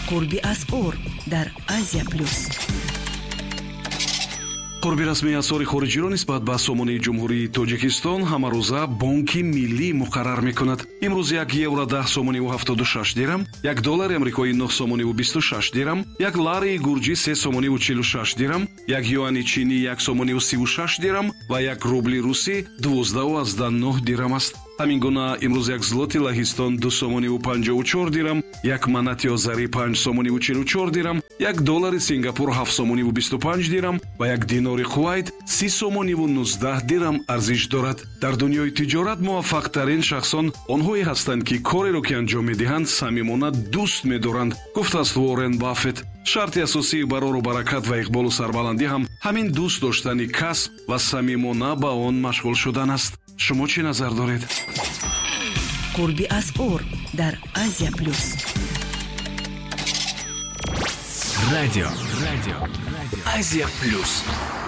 قربی اسعار در آسیا پلاس. قربی رسمی اسعار خارجی را نسبت به سامانه جمهوری تاجیکستان همروزه بانک ملی مقرر میکند. امروز یک یورو 10 сомонӣ ва 76 дирам, یک دلار آمریکایی 9 сомонӣ ва 26 дирам, یک лари гурҷӣ 3 сомонӣ ва 46 дирам, یک юани чинӣ 1 сомонӣ ва 36 дирам ва یک рубли русӣ 12.9 дирам аст. ҳамин гуна имрӯз як злоти лаҳистон 2 сомонӣ ва 54 дирам, як манати озарӣ 5 сомонӣ ва 44 дирам, як доллари сингапур 7 сомонӣ ва 25 дирам ва як динори кувайт 30 сомонӣ ва 19 дирам арзиш дорад. дар дунёи тиҷорат муваффақтарин шахсон онҳое ҳастанд ки кореро ки анҷом медиҳанд самимона дӯст медоранд, гуфтааст Уоррен Баффет. шарти асосии барору баракат ва иқболу сарбаландӣ ҳам ҳамин дӯст доштани касб ва самимона ба он машғул шудан аст. шумо чӣ назар доред? قربی اسعار در آسیا پلاس. радио Азия плюс.